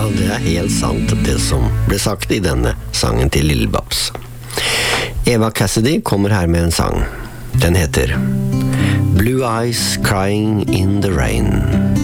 det helt sant det som ble sagt i denne sangen til Lille Babs. Eva Cassidy kommer her med en sang. Den heter Blue Eyes Crying in the Rain.